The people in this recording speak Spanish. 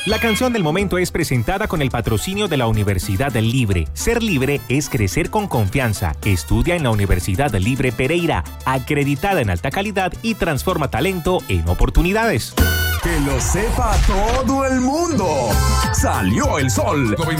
La canción del momento es presentada con el patrocinio de la Universidad del Libre. Ser libre es crecer con confianza. Estudia en la Universidad Libre Pereira, acreditada en alta calidad y transforma talento en oportunidades. Que lo sepa todo el mundo. Salió el sol.